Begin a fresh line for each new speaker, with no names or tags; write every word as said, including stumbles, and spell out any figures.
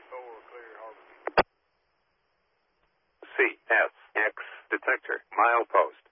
four, clear Harbor.
C S X detector, milepost.